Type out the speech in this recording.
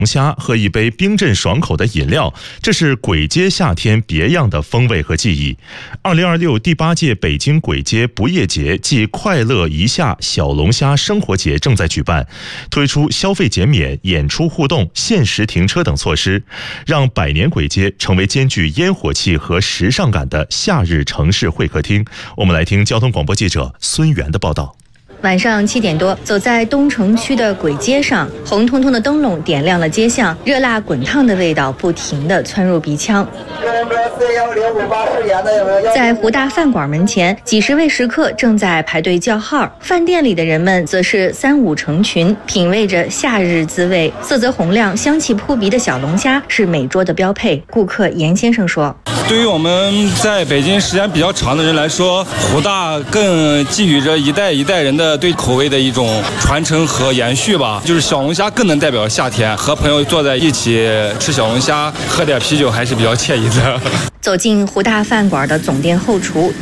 虾喝一杯冰镇爽口的饮料，这是簋街夏天别样的风味和记忆。2026第8届北京簋街不夜节暨快乐一夏小龙虾生活节正在举办，推出消费减免、演出互动、限时停车等措施，让百年簋街成为兼具烟火气和时尚感的夏日城市会客厅。我们来听交通广播记者孙源的报道。 晚上7点多，走在东城区的簋街上，红彤彤的灯笼点亮了街巷，热辣滚烫的味道不停地窜入鼻腔。在湖大饭馆门前，几十位食客正在排队叫号，饭店里的人们则是3、5成群，品味着夏日滋味。色泽红亮、香气扑鼻的小龙虾是每桌的标配。顾客严先生说：“ 对于我们在北京时间比较长的人来说，湖大更寄予着一代一代人的对口味的一种传承和延续吧。就是小龙虾更能代表夏天，和朋友坐在一起吃小龙虾，喝点啤酒还是比较惬意的。”走进湖大饭馆的总店后厨，